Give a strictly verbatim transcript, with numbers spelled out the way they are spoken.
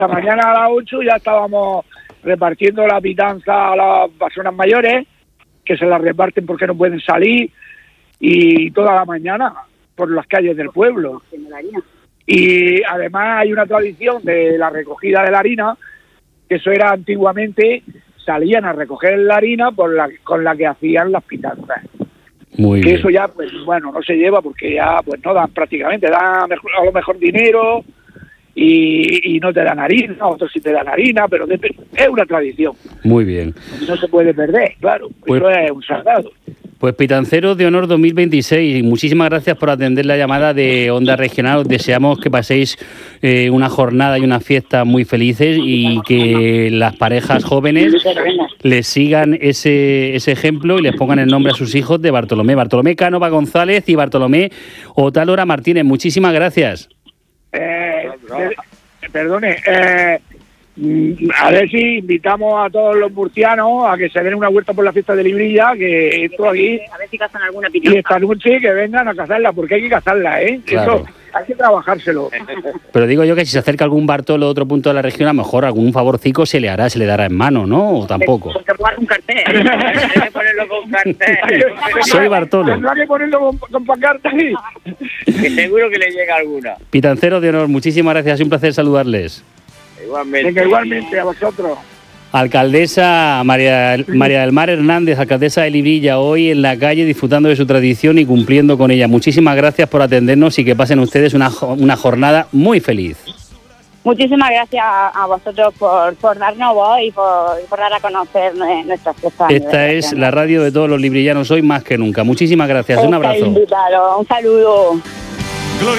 esta mañana a las ocho ya estábamos repartiendo la pitanza a las personas mayores, que se la reparten porque no pueden salir, y toda la mañana por las calles del pueblo. Y además hay una tradición de la recogida de la harina, que eso era antiguamente, salían a recoger la harina por la, con la que hacían las pitanzas. Muy que bien. Eso ya, pues bueno, no se lleva porque ya pues no dan prácticamente, dan mejor, a lo mejor dinero y, y no te dan harina, otros sí te dan harina, pero de, es una tradición. Muy bien. No se puede perder, claro, Pues, eso es un sagrado. Pues Pitanceros de Honor dos mil veintiséis, muchísimas gracias por atender la llamada de Onda Regional. Os deseamos que paséis eh, una jornada y una fiesta muy felices y que las parejas jóvenes les sigan ese, ese ejemplo y les pongan el nombre a sus hijos de Bartolomé. Bartolomé Cánova González y Bartolomé Otálora Martínez. Muchísimas gracias. Eh, eh, perdone, eh, a ver si invitamos a todos los murcianos a que se den una vuelta por la fiesta de Librilla, que esto aquí, a ver si cazan alguna y pitanza. esta noche que vengan a cazarla, porque hay que cazarla, ¿eh? Claro. Eso hay que trabajárselo. Pero digo yo que si se acerca algún Bartolo de otro punto de la región, a lo mejor algún favorcico se le hará, se le dará en mano, ¿no? O tampoco. Porque pongan un cartel. Hay que ponerlo con cartel. Soy Bartolo. Tendrá que ponerlo con, con pancarta ahí. Que seguro que le llega alguna. Pitanceros de Honor, muchísimas gracias, un placer saludarles. Igualmente. Venga, igualmente a vosotros. Alcaldesa María, María del Mar Hernández, alcaldesa de Librilla, hoy en la calle disfrutando de su tradición y cumpliendo con ella. Muchísimas gracias por atendernos y que pasen ustedes una, una jornada muy feliz. Muchísimas gracias a vosotros por, por darnos voz y por, por dar a conocer nuestras fiestas. Esta es la radio de todos los librillanos hoy más que nunca. Muchísimas gracias, un abrazo. Invitado. Un saludo.